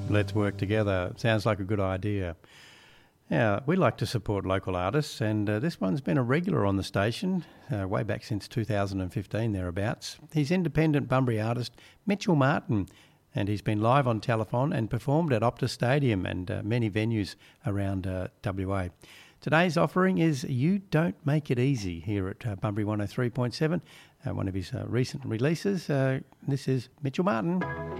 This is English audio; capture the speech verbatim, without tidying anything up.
Let's work together. Sounds like a good idea. Yeah, we like to support local artists, and uh, this one's been a regular on the station, uh, way back since two thousand fifteen, thereabouts. He's independent Bunbury artist Mitchell Martin, and he's been live on telephone and performed at Optus Stadium and uh, many venues around uh, W A. Today's offering is You Don't Make It Easy here at uh, Bunbury one oh three point seven, uh, one of his uh, recent releases. Uh, this is Mitchell Martin.